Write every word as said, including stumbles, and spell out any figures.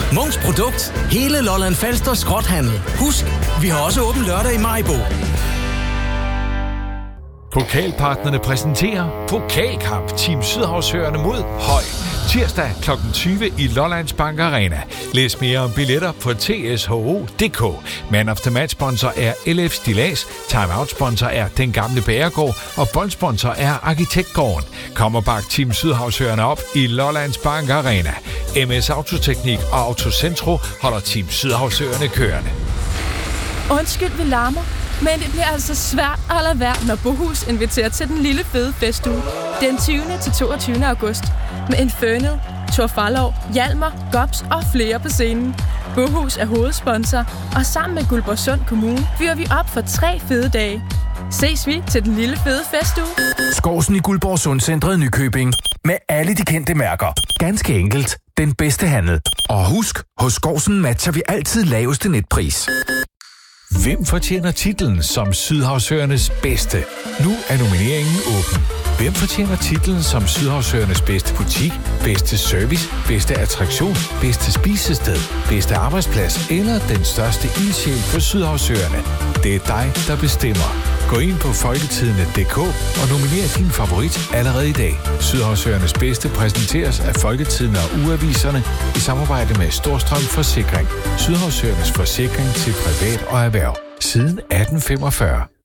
Munks Produkt. Hele Lolland Falster skrothandel. Husk, vi har også åben lørdag i Maribo. Pokalpartnerne præsenterer Pokalkamp Team Sydhavsøerne mod Høj. Tirsdag klokken tyve i Lollands Bank Arena. Læs mere om billetter på t s h o punktum d k. Man of the Match sponsor er L F Stillads, Timeout sponsor er Den Gamle Bagergård og boldsponsor er Arkitektgården. Kom og bak Team Sydhavsøerne op i Lollands Bank Arena. M S Autoteknik og Autocentro holder Team Sydhavsøerne kørende. Undskyld, vi larmer, men det bliver altså svært at lade være, når Bohus inviterer til den lille fede festuge den tyvende til toogtyvende august med Infernal, Thor Farlov, Hjalmar, Gops og flere på scenen. Bohus er hovedsponsor, og sammen med Guldborgsund Kommune fyrer vi op for tre fede dage. Ses vi til den lille fede festuge. Skovsen i Guldborgsundcentret Nykøbing med alle de kendte mærker. Ganske enkelt den bedste handel. Og husk, hos Skovsen matcher vi altid laveste netpris. Hvem fortjener titlen som Sydhavsøernes bedste? Nu er nomineringen åben. Hvem fortjener titlen som Sydhavsøernes bedste butik, bedste service, bedste attraktion, bedste spisested, bedste arbejdsplads eller den største ildsjæl på Sydhavsøerne? Det er dig, der bestemmer. Gå ind på folketidene punktum d k og nominer din favorit allerede i dag. Sydhavsøernes bedste præsenteres af Folketidene og Ugeaviserne i samarbejde med Storstrøm Forsikring. Sydhavsøernes forsikring til privat og erhverv. Siden atten femogfyrre.